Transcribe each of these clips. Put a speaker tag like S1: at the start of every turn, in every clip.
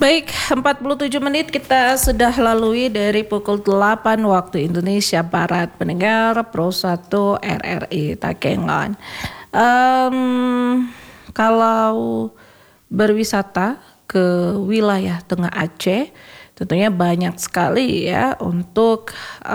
S1: Baik, 47 menit kita sudah lalui dari pukul 8 waktu Indonesia Barat. Pendengar Pro 1 RRI Takengon. Kalau berwisata ke wilayah Tengah Aceh, tentunya banyak sekali ya untuk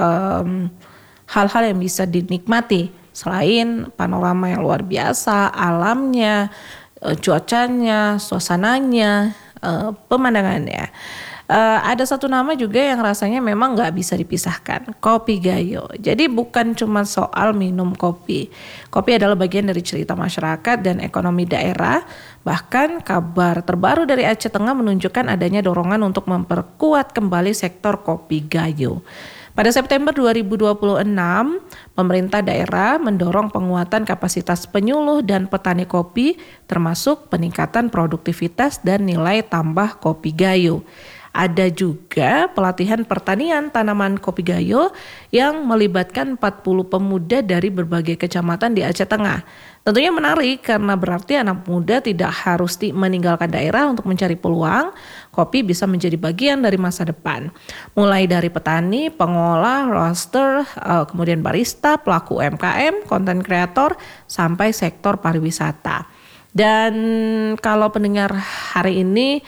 S1: hal-hal yang bisa dinikmati. Selain panorama yang luar biasa, alamnya, cuacanya, suasananya, pemandangannya. Ada satu nama juga yang rasanya memang nggak bisa dipisahkan, Kopi Gayo. Jadi bukan cuma soal minum kopi. Kopi adalah bagian dari cerita masyarakat dan ekonomi daerah. Bahkan kabar terbaru dari Aceh Tengah menunjukkan adanya dorongan untuk memperkuat kembali sektor Kopi Gayo. Pada September 2026, pemerintah daerah mendorong penguatan kapasitas penyuluh dan petani kopi, termasuk peningkatan produktivitas dan nilai tambah kopi gayo. Ada juga pelatihan pertanian tanaman kopi gayo yang melibatkan 40 pemuda dari berbagai kecamatan di Aceh Tengah. Tentunya menarik karena berarti anak muda tidak harus meninggalkan daerah untuk mencari peluang. Kopi bisa menjadi bagian dari masa depan. Mulai dari petani, pengolah, roaster, kemudian barista, pelaku UMKM, konten kreator, sampai sektor pariwisata. Dan kalau pendengar hari ini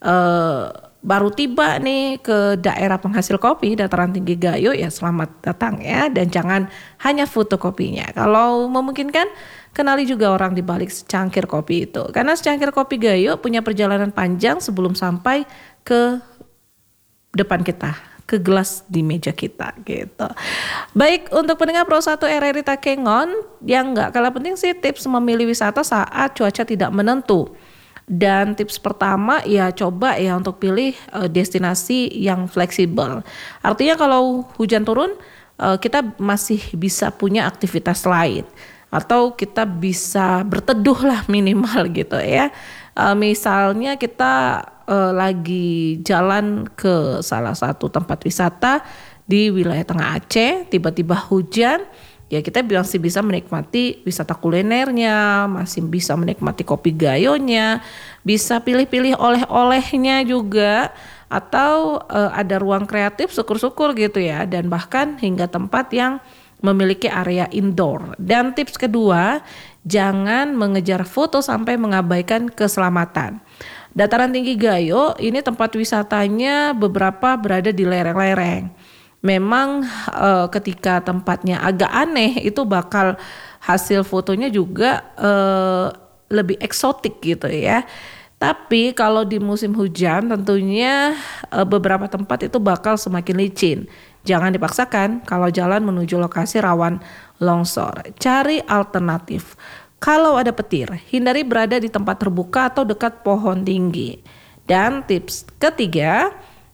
S1: baru tiba nih ke daerah penghasil kopi dataran tinggi Gayo, ya selamat datang ya, dan jangan hanya foto kopinya. Kalau memungkinkan kenali juga orang di balik secangkir kopi itu, karena secangkir kopi Gayo punya perjalanan panjang sebelum sampai ke depan kita, ke gelas di meja kita gitu. Baik, untuk pendengar Pro 1 RRI Takengon, yang gak kalah penting sih tips memilih wisata saat cuaca tidak menentu. Dan tips pertama ya coba ya untuk pilih destinasi yang fleksibel. Artinya kalau hujan turun kita masih bisa punya aktivitas lain. Atau kita bisa berteduh lah minimal gitu ya. Misalnya kita lagi jalan ke salah satu tempat wisata di wilayah Tengah Aceh, tiba-tiba hujan. Ya kita masih bisa menikmati wisata kulinernya, masih bisa menikmati kopi gayonya, bisa pilih-pilih oleh-olehnya juga, atau ada ruang kreatif syukur-syukur gitu ya, dan bahkan hingga tempat yang memiliki area indoor. Dan tips kedua, jangan mengejar foto sampai mengabaikan keselamatan. Dataran tinggi Gayo ini tempat wisatanya beberapa berada di lereng-lereng. Memang ketika tempatnya agak aneh itu bakal hasil fotonya juga lebih eksotik gitu ya. Tapi kalau di musim hujan tentunya beberapa tempat itu bakal semakin licin. Jangan dipaksakan kalau jalan menuju lokasi rawan longsor. Cari alternatif. Kalau ada petir, hindari berada di tempat terbuka atau dekat pohon tinggi. Dan tips ketiga,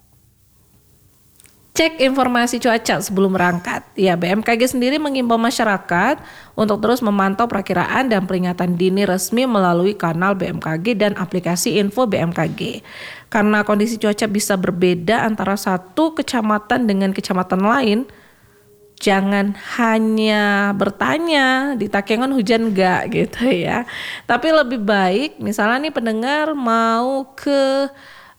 S1: cek informasi cuaca sebelum berangkat. Ya, BMKG sendiri mengimbau masyarakat untuk terus memantau perakiraan dan peringatan dini resmi melalui kanal BMKG dan aplikasi info BMKG. Karena kondisi cuaca bisa berbeda antara satu kecamatan dengan kecamatan lain, jangan hanya bertanya di Takengon hujan enggak gitu ya. Tapi lebih baik misalnya nih pendengar mau ke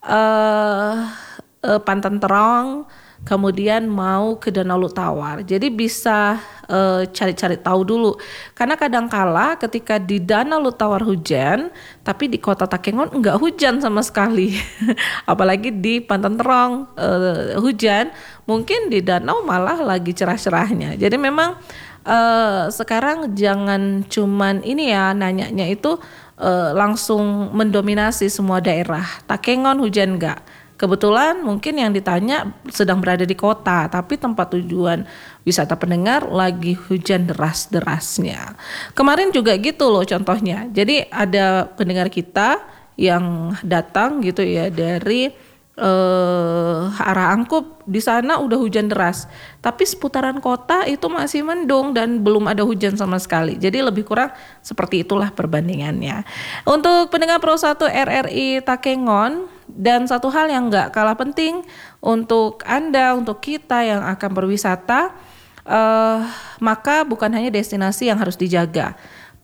S1: Pantan Terong, kemudian mau ke Danau Lutawar. Jadi bisa cari-cari tahu dulu. Karena kadangkala ketika di Danau Lutawar hujan, tapi di Kota Takengon enggak hujan sama sekali. Apalagi di Pantan Terong hujan, mungkin di danau malah lagi cerah-cerahnya. Jadi memang sekarang jangan cuman ini ya nanyanya itu langsung mendominasi semua daerah. Takengon hujan enggak? Kebetulan mungkin yang ditanya sedang berada di kota, tapi tempat tujuan wisata pendengar lagi hujan deras-derasnya. Kemarin juga gitu loh contohnya. Jadi ada pendengar kita yang datang gitu ya dari arah Angkup, di sana udah hujan deras. Tapi seputaran kota itu masih mendung dan belum ada hujan sama sekali. Jadi lebih kurang seperti itulah perbandingannya. Untuk pendengar Pro 1 RRI Takengon, dan satu hal yang gak kalah penting untuk Anda, untuk kita yang akan berwisata, maka bukan hanya destinasi yang harus dijaga.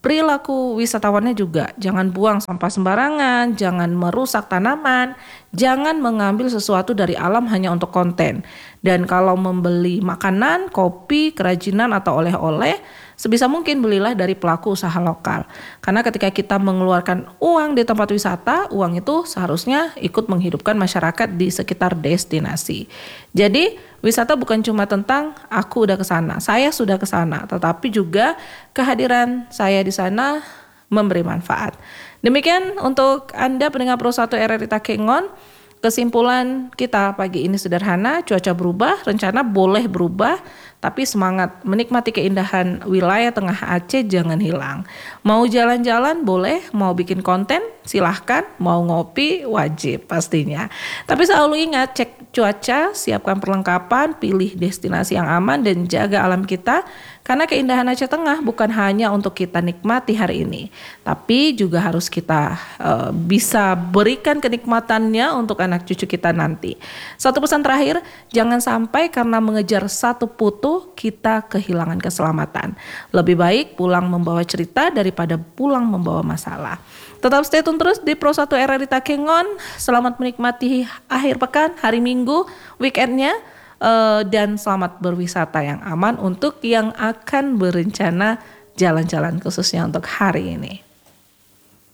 S1: perilaku wisatawannya juga. Jangan buang sampah sembarangan, jangan merusak tanaman, jangan mengambil sesuatu dari alam hanya untuk konten. Dan kalau membeli makanan, kopi, kerajinan atau oleh-oleh, sebisa mungkin belilah dari pelaku usaha lokal. Karena ketika kita mengeluarkan uang di tempat wisata, uang itu seharusnya ikut menghidupkan masyarakat di sekitar destinasi. Jadi wisata bukan cuma tentang aku udah ke sana, saya sudah ke sana, tetapi juga kehadiran saya di sana memberi manfaat. Demikian untuk Anda pendengar Pro 1 RRI Takengon. Kesimpulan kita pagi ini sederhana, cuaca berubah, rencana boleh berubah, tapi semangat menikmati keindahan wilayah tengah Aceh jangan hilang. Mau jalan-jalan boleh, mau bikin konten silahkan, mau ngopi wajib pastinya. Tapi selalu ingat, cek cuaca, siapkan perlengkapan, pilih destinasi yang aman dan jaga alam kita. Karena keindahan Aceh Tengah bukan hanya untuk kita nikmati hari ini, tapi juga harus kita bisa berikan kenikmatannya untuk anak cucu kita nanti. Satu pesan terakhir, jangan sampai karena mengejar satu putu kita kehilangan keselamatan. Lebih baik pulang membawa cerita daripada pulang membawa masalah. Tetap stay tune terus di Pro 1 RRI Takengon. Selamat menikmati akhir pekan, hari Minggu, weekendnya. Dan selamat berwisata yang aman untuk yang akan berencana jalan-jalan khususnya untuk hari ini.